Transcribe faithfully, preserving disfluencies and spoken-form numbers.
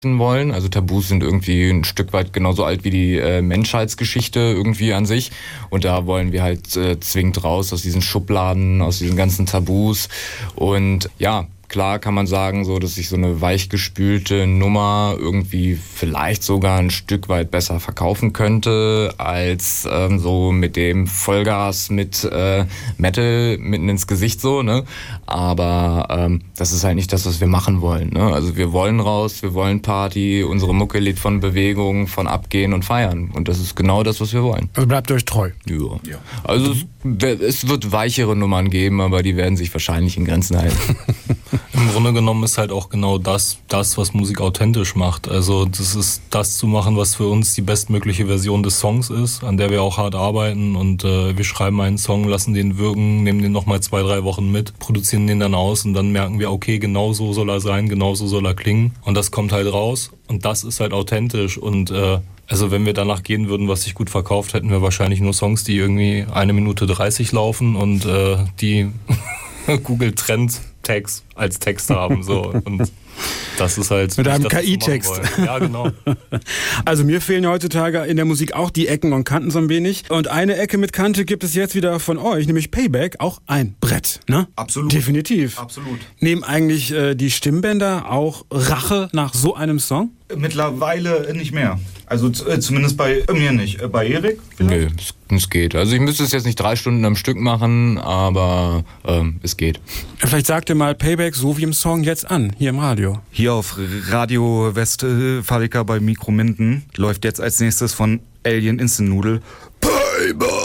wollen. Also Tabus sind irgendwie ein Stück weit genauso alt wie die äh, Menschheitsgeschichte irgendwie an sich. Und da wollen wir halt äh, zwingend raus aus diesen Schubladen, aus diesen ganzen Tabus. Und ja, klar kann man sagen, so, dass sich so eine weichgespülte Nummer irgendwie vielleicht sogar ein Stück weit besser verkaufen könnte, als ähm, so mit dem Vollgas mit äh, Metal mitten ins Gesicht so, ne? Aber ähm, das ist halt nicht das, was wir machen wollen, ne? Also wir wollen raus, wir wollen Party, unsere Mucke lebt von Bewegung, von Abgehen und Feiern. Und das ist genau das, was wir wollen. Also bleibt euch treu. Ja. ja. Also mhm. es, es wird weichere Nummern geben, aber die werden sich wahrscheinlich in Grenzen halten. Im Grunde genommen ist halt auch genau das, das, was Musik authentisch macht. Also das ist das zu machen, was für uns die bestmögliche Version des Songs ist, an der wir auch hart arbeiten. Und äh, wir schreiben einen Song, lassen den wirken, nehmen den nochmal zwei, drei Wochen mit, produzieren den dann aus und dann merken wir, okay, genau so soll er sein, genau so soll er klingen. Und das kommt halt raus und das ist halt authentisch. Und äh, also wenn wir danach gehen würden, was sich gut verkauft, hätten wir wahrscheinlich nur Songs, die irgendwie eine Minute dreißig laufen und äh, die Google Trend Tags als Text haben, so. Und das ist halt... Mit einem K I-Text. Ja, genau. Also mir fehlen heutzutage in der Musik auch die Ecken und Kanten so ein wenig. Und eine Ecke mit Kante gibt es jetzt wieder von euch, nämlich Payback, auch ein Brett, ne? Absolut. Definitiv. Absolut. Nehmen eigentlich äh, die Stimmbänder auch Rache nach so einem Song? Mittlerweile nicht mehr. Also äh, zumindest bei mir nicht. Äh, bei Erik? Nö, es, es geht. Also ich müsste es jetzt nicht drei Stunden am Stück machen, aber ähm, es geht. Vielleicht sagt ihr mal Payback so wie im Song jetzt an, hier im Radio. Hier auf Radio Westfalica bei Mikro Minden läuft jetzt als nächstes von Alien Instant Noodle Payback.